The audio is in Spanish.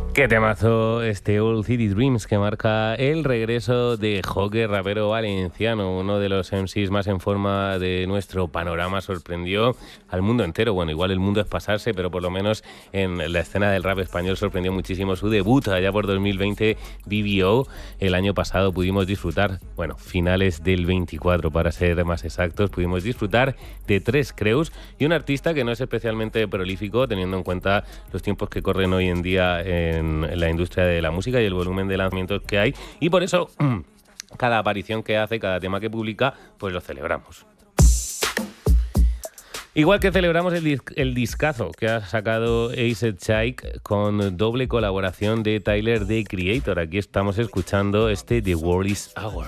Qué temazo este Old City Dreams, que marca el regreso de Joque, rapero valenciano, uno de los MCs más en forma de nuestro panorama. Sorprendió al mundo entero. Bueno, igual el mundo es pasarse, pero por lo menos en la escena del rap español sorprendió muchísimo su debut allá por 2020, BBO. El año pasado pudimos disfrutar, bueno, finales del 24 para ser más exactos, pudimos disfrutar de 3 crews y un artista que no es especialmente prolífico teniendo en cuenta los tiempos que corren hoy en día en la industria de la música y el volumen de lanzamientos que hay, y por eso cada aparición que hace, cada tema que publica, pues lo celebramos. Igual que celebramos el discazo que ha sacado Acid Chike con doble colaboración de Tyler, The Creator. Aquí estamos escuchando este The World Is Ours.